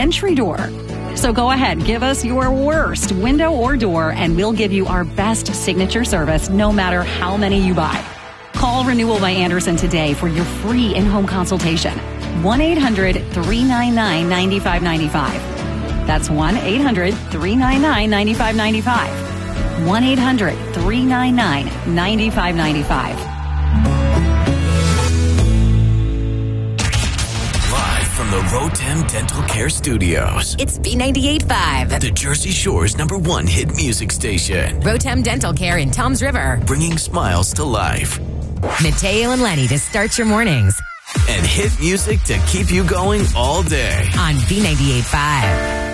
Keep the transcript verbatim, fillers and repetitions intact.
entry door. So go ahead, give us your worst window or door, and we'll give you our best signature service no matter how many you buy. Call Renewal by Andersen today for your free in-home consultation. one eight hundred three nine nine nine five nine five. That's one eight hundred three nine nine nine five nine five. one eight hundred three nine nine nine five nine five. Live from the Rotem Dental Care Studios, it's B ninety-eight point five, the Jersey Shore's number one hit music station. Rotem Dental Care in Toms River, bringing smiles to life. Mateo and Lenny to start your mornings. And hit music to keep you going all day. On B ninety-eight point five.